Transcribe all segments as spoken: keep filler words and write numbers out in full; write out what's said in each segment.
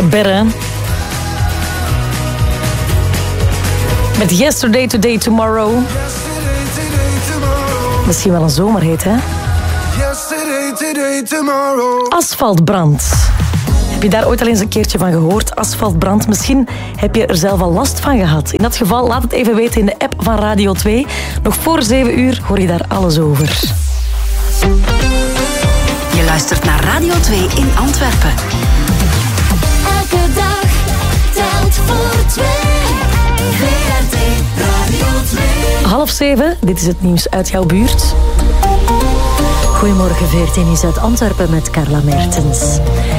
Berre. Met Yesterday, Today, Tomorrow. Misschien wel een zomerhit, hè? Asfaltbrand. Heb je daar ooit al eens een keertje van gehoord? Asfaltbrand. Misschien heb je er zelf al last van gehad. In dat geval laat het even weten in de app van Radio twee. Nog voor zeven uur hoor je daar alles over. Je luistert naar Radio twee in Antwerpen. Elke dag telt voor twee. V R T Radio twee. Half zeven, dit is het nieuws uit jouw buurt. Goedemorgen, veertien is uit Antwerpen met Carla Mertens.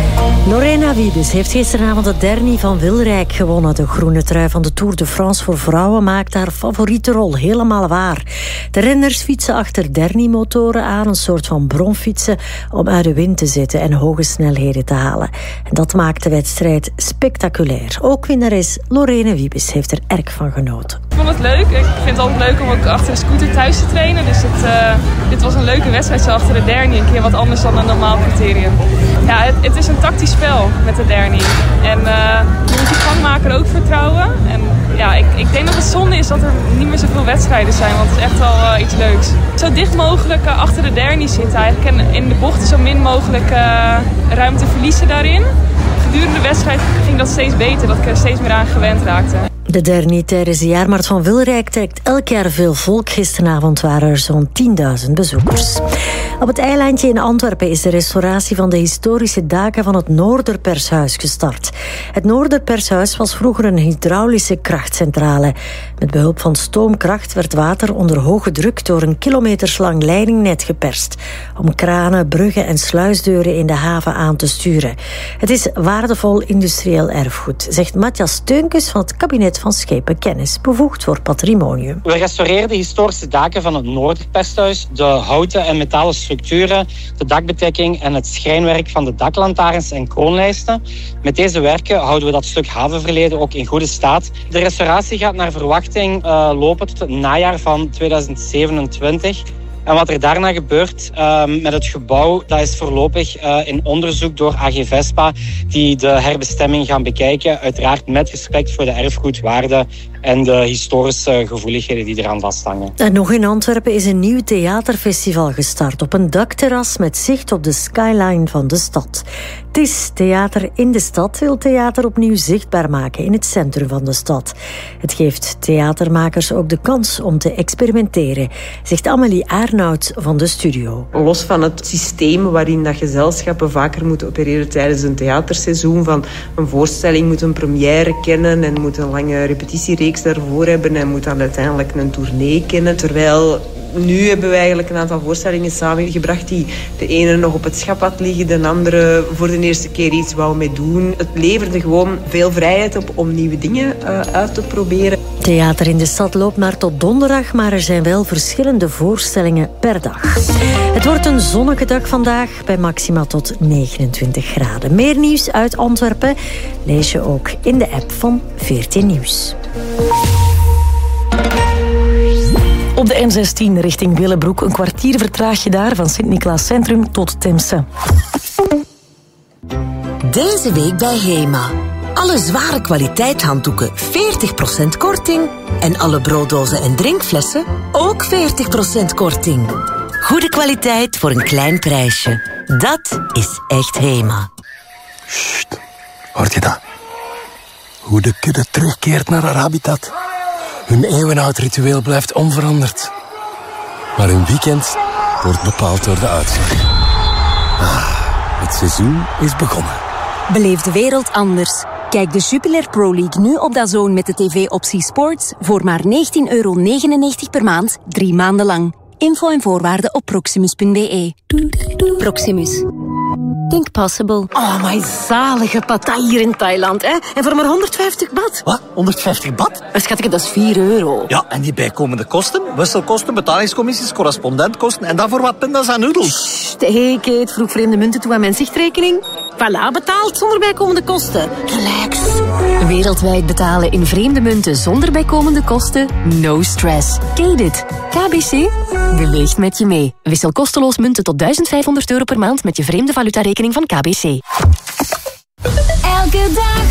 Lorena Wiebes heeft gisteravond de dernie van Wilrijk gewonnen. De groene trui van de Tour de France voor vrouwen maakt haar favoriete rol helemaal waar. De renners fietsen achter dernie-motoren aan, een soort van bromfietsen, om uit de wind te zitten en hoge snelheden te halen. En dat maakt de wedstrijd spectaculair. Ook winnares Lorena Wiebes heeft er erg van genoten. Ik vond het leuk. Ik vind het altijd leuk om ook achter de scooter thuis te trainen. Dus het, uh, dit was een leuke wedstrijd zo achter de dernie. Een keer wat anders dan een normaal criterium. Ja, het, het is een tactisch spel met de dernie. En uh, je moet je gangmaker ook vertrouwen. En ja, ik, ik denk dat het zonde is dat er niet meer zoveel wedstrijden zijn. Want het is echt wel uh, iets leuks. Zo dicht mogelijk uh, achter de dernie zitten eigenlijk. En in de bochten zo min mogelijk uh, ruimte verliezen daarin. Gedurende de wedstrijd ging dat steeds beter. Dat ik er steeds meer aan gewend raakte. De dernie tijdens de jaarmarkt van Wilrijk trekt elk jaar veel volk. Gisteravond waren er zo'n tienduizend bezoekers. Op het eilandje in Antwerpen is de restauratie van de historische daken van het Noorderpershuis gestart. Het Noorderpershuis was vroeger een hydraulische krachtcentrale. Met behulp van stoomkracht werd water onder hoge druk door een kilometerslang leidingnet geperst, om kranen, bruggen en sluisdeuren in de haven aan te sturen. Het is waardevol industrieel erfgoed, zegt Matthias Teunkes van het kabinet van Schepenkennis, bevoegd voor patrimonium. We restaureren de historische daken van het Noorderpesthuis, de houten en metalen structuren, de dakbedekking en het schrijnwerk van de daklantaarns en kroonlijsten. Met deze werken houden we dat stuk havenverleden ook in goede staat. De restauratie gaat naar verwachting uh, lopen tot het najaar van tweeduizend zevenentwintig. En wat er daarna gebeurt uh, met het gebouw, dat is voorlopig uh, in onderzoek door A G Vespa, die de herbestemming gaan bekijken. Uiteraard met respect voor de erfgoedwaarde en de historische gevoeligheden die eraan vasthangen. En nog in Antwerpen is een nieuw theaterfestival gestart op een dakterras met zicht op de skyline van de stad. Het is Theater in de Stad wil theater opnieuw zichtbaar maken in het centrum van de stad. Het geeft theatermakers ook de kans om te experimenteren, zegt Amélie Aarnout van de studio. Los van het systeem waarin dat gezelschappen vaker moeten opereren tijdens een theaterseizoen, van een voorstelling moet een première kennen en moet een lange repetitiereeks daarvoor hebben en moet dan uiteindelijk een tournee kennen. Terwijl nu hebben we eigenlijk een aantal voorstellingen samengebracht die de ene nog op het schap had liggen, de andere voor de eerste keer iets wou mee doen. Het leverde gewoon veel vrijheid op om nieuwe dingen uh, uit te proberen. Theater in de Stad loopt maar tot donderdag, maar er zijn wel verschillende voorstellingen per dag. Het wordt een zonnige dag vandaag bij maxima tot negenentwintig graden. Meer nieuws uit Antwerpen lees je ook in de app van veertien Nieuws. Op de N zestien richting Willebroek een kwartier vertraag je daar van Sint-Niklaas Centrum tot Temse. Deze week bij Hema. Alle zware kwaliteitshanddoeken veertig procent korting. En alle brooddozen en drinkflessen ook veertig procent korting. Goede kwaliteit voor een klein prijsje. Dat is echt Hema. Sst, hoort je dat? Hoe de kudde terugkeert naar haar habitat. Hun eeuwenoud ritueel blijft onveranderd. Maar hun weekend wordt bepaald door de uitslag. Ah, het seizoen is begonnen. Beleef de wereld anders. Kijk de Jupiler Pro League nu op DAZN met de tv-optie Sports voor maar negentien euro negenennegentig per maand, drie maanden lang. Info en voorwaarden op proximus punt b e. Proximus. Think possible. Oh, my zalige patat hier in Thailand, hè? En voor maar honderdvijftig baht. Wat? honderdvijftig baht? Schatje, dat is vier euro. Ja, en die bijkomende kosten? Wisselkosten, betalingscommissies, correspondentkosten en dan voor wat pinda's en noedels. Sst, hey Kate, vroeg vreemde munten toe aan mijn zichtrekening. Voilà, betaald zonder bijkomende kosten. Relax. Wereldwijd betalen in vreemde munten zonder bijkomende kosten? No stress. Kate it. K B C beweegt met je mee. Wissel kosteloos munten tot duizend vijfhonderd euro per maand met je vreemde valutarekening van K B C. Elke Elke dag